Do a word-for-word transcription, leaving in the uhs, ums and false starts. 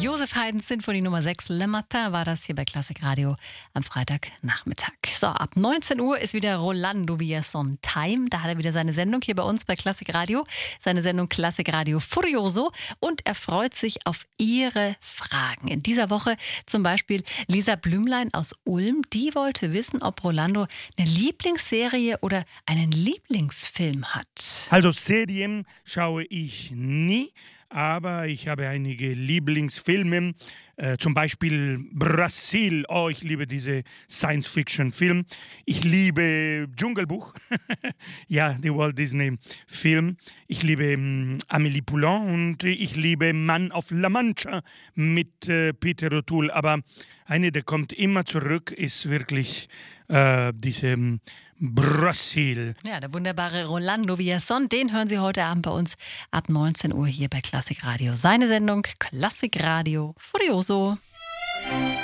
Joseph Haydns Sinfonie Nummer sechs, Le Matin, war das hier bei Klassik Radio am Freitagnachmittag. So, ab neunzehn Uhr ist wieder Rolando Villazón Time. Da hat er wieder seine Sendung hier bei uns bei Klassik Radio. Seine Sendung Klassik Radio Furioso. Und er freut sich auf Ihre Fragen. In dieser Woche zum Beispiel Lisa Blümlein aus Ulm. Die wollte wissen, ob Rolando eine Lieblingsserie oder einen Lieblingsfilm hat. Also Serien schaue ich nie. Aber ich habe einige Lieblingsfilme, äh, zum Beispiel Brasil. Oh, ich liebe diese Science-Fiction-Film. Ich liebe Dschungelbuch, ja, der Walt Disney-Film. Ich liebe ähm, Amélie Poulain und ich liebe Mann auf La Mancha mit äh, Peter O'Toole. Aber eine, der kommt immer zurück, ist wirklich äh, diese ähm, Brasil. Ja, der wunderbare Rolando Villazón, den hören Sie heute Abend bei uns ab neunzehn Uhr hier bei Klassik Radio. Seine Sendung Klassik Radio Furioso.